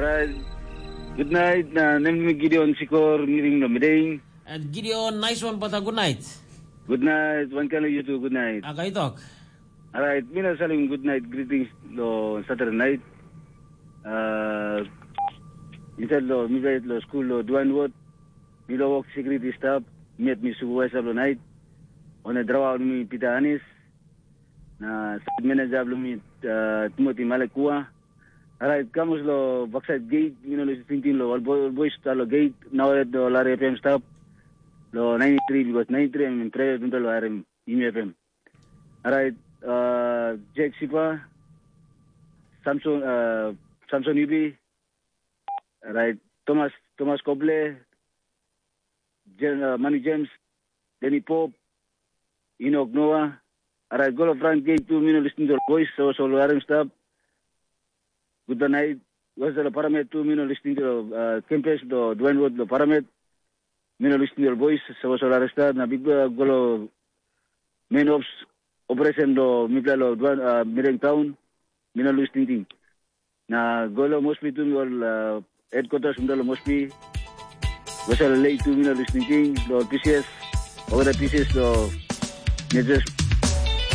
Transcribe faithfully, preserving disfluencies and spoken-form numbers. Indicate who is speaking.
Speaker 1: Alright. Good night. Na name me Gideon Sikor miring no midday.
Speaker 2: And Gideon, nice one, but a good night.
Speaker 1: Good night. One can you too. Good night.
Speaker 2: Okay, talk.
Speaker 1: Alright. Mina saling good night greetings lo Saturday night. Uh, inside lo misay lo school lo Duan Wood. Milo work security staff. Meet me supervisor lo night. On a draw me Peter Anis. Na site manager lo me Timothy Malekua. Alright, kamos lo backside gate, you know, lo thinking lo boys lo gate, now at the Lare F M stop, lo ninety-three, because ninety-three I'm in prayer to lo R M, E M F M. Alright, uh, Jack Sipa, Samson, uh, Samson Ubi, alright, Thomas, Thomas Coble, Jen, uh, Manny James, Danny Pope, Enoch Noah, alright, go to front gate two minutes listening to the voice, so so lo R M stop. Good night. Was the paramet two minutes listening to uh, campus, the Dwayne Wood, the paramet. Minutes listening to your voice, so was arrested. Na big golo main ops operation do Miklalo Dwan uh, Mireng Town. Minutes listening. Na golo mostly to your headquarters under mostly. Was a late two minutes listening. The P C S over the P C S the major